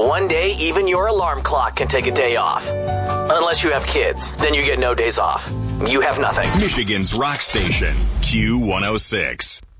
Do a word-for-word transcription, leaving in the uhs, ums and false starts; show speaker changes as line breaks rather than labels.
One day, even your alarm clock can take a day off. Unless you have kids, then you get no days off. You have nothing.
Michigan's rock station, Q one oh six.